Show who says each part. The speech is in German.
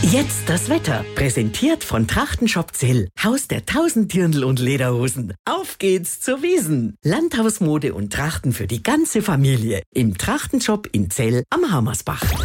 Speaker 1: Jetzt das Wetter. Präsentiert von Trachtenshop Zell. Haus der 1000 Dirndl und Lederhosen. Auf geht's zur Wiesn. Landhausmode und Trachten für die ganze Familie. Im Trachtenshop in Zell am Hammersbach.